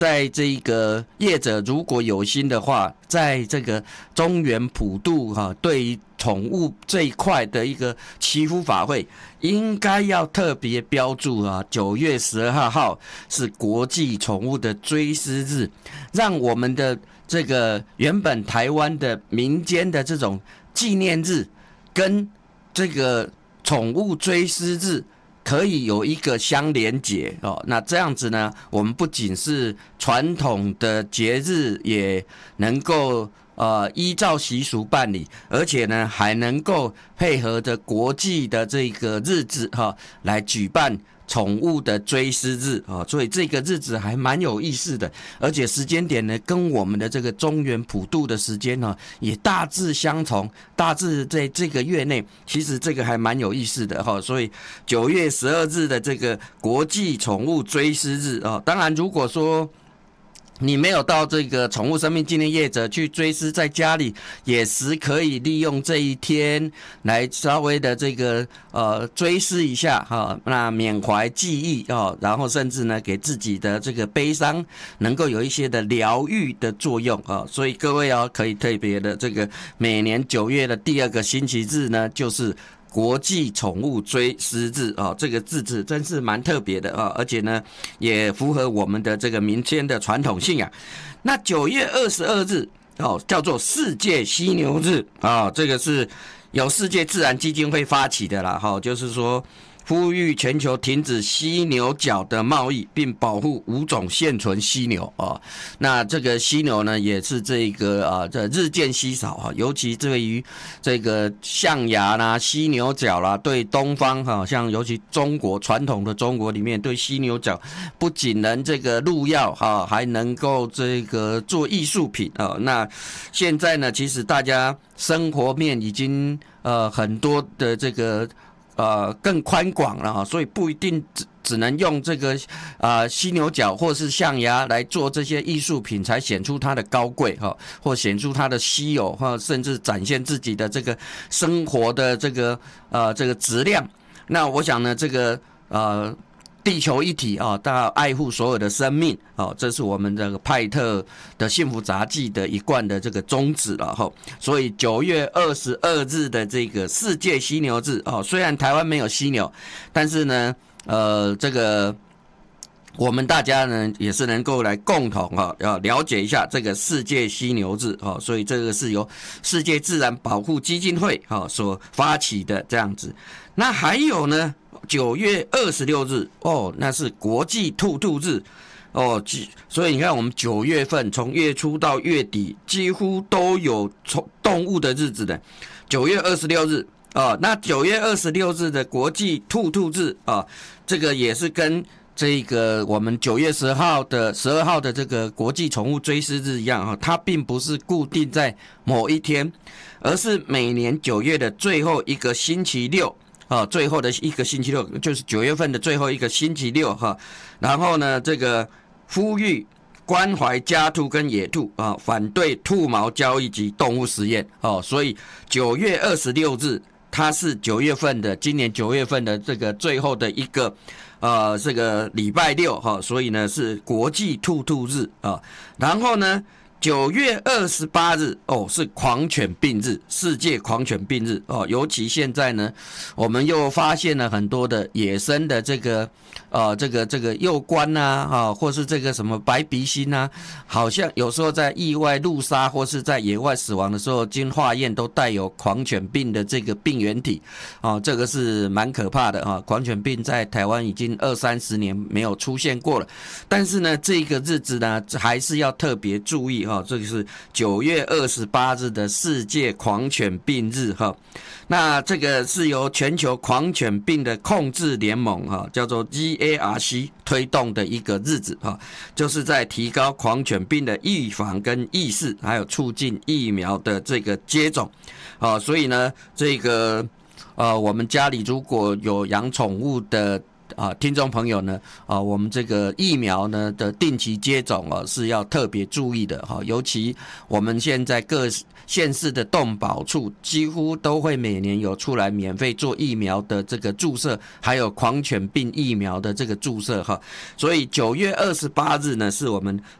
在这个业者如果有心的话，在这个中原普渡对于宠物这一块的一个祈福法会，应该要特别标注9月12号是国际宠物的追思日，让我们的这个原本台湾的民间的这种纪念日跟这个宠物追思日可以有一个相连结那这样子呢，我们不仅是传统的节日，也能够依照习俗办理，而且呢还能够配合着国际的这个日子来举办宠物的追思日所以这个日子还蛮有意思的，而且时间点呢跟我们的这个中原普渡的时间也大致相同，大致在这个月内，其实这个还蛮有意思的所以9月12日的这个国际宠物追思日当然如果说你没有到这个宠物生命纪念业者去追思，在家里也是可以利用这一天来稍微的这个追思一下那缅怀记忆然后甚至呢给自己的这个悲伤能够有一些的疗愈的作用所以各位可以特别的这个每年9月的第2个星期日呢，就是国际宠物追思日这个日子真是蛮特别的而且呢也符合我们的这个民间的传统信仰。那9月22日叫做世界犀牛日这个是由世界自然基金会发起的啦就是说呼吁全球停止犀牛角的贸易，并保护5种现存犀牛那这个犀牛呢，也是这个这日渐稀少尤其对于这个象牙啦、犀牛角啦，对东方像尤其中国传统的中国里面，对犀牛角不仅能这个入药还能够这个做艺术品那现在呢，其实大家生活面已经很多的这个更宽广了所以不一定只能用这个犀牛角或是象牙来做这些艺术品才显出它的高贵或显出它的稀有甚至展现自己的这个生活的这个质量。那我想呢，这个地球一体大家爱护所有的生命这是我们这个派特的幸福杂技的一贯的这个宗旨了所以9月22日的这个世界犀牛日虽然台湾没有犀牛，但是呢这个我们大家呢也是能够来共同要了解一下这个世界犀牛日所以这个是由世界自然保护基金会所发起的这样子。那还有呢9月26日那是国际兔兔日所以你看我们9月份从月初到月底几乎都有动物的日子的。9月26日那9月26日的国际兔兔日这个也是跟这个我们9月12号的这个国际宠物追思日一样它并不是固定在某一天，而是每年9月的最后一个星期六最后的一个星期六，就是9月份的最后一个星期六然后呢这个呼吁关怀家兔跟野兔反对兔毛交易及动物实验所以9月26日它是今年9月份的这个最后的一个这个礼拜六所以呢是国际兔兔日然后呢9月28日是狂犬病日，世界狂犬病日尤其现在呢，我们又发现了很多的野生的这个幼獾或是这个什么白鼻心好像有时候在意外路杀或是在野外死亡的时候，经化验都带有狂犬病的这个病原体这个是蛮可怕的狂犬病在台湾已经20-30年没有出现过了，但是呢这个日子呢还是要特别注意这个是9月28日的世界狂犬病日那这个是由全球狂犬病的控制联盟叫做 GARC 推动的一个日子就是在提高狂犬病的预防跟意识，还有促进疫苗的这个接种所以呢这个我们家里如果有养宠物的听众朋友呢我们这个疫苗呢的定期接种是要特别注意的尤其我们现在各县市的动保处几乎都会每年有出来免费做疫苗的这个注射，还有狂犬病疫苗的这个注射所以9月28日呢是我们